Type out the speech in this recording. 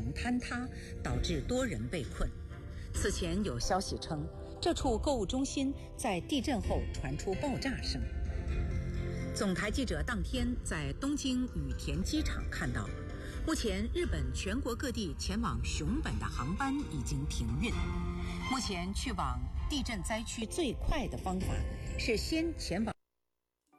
层坍塌，导致多人被困。此前有消息称，这处购物中心在地震后传出爆炸声。总台记者当天在东京羽田机场看到，目前日本全国各地前往熊本的航班已经停运。目前去往地震灾区最快的方法是先前往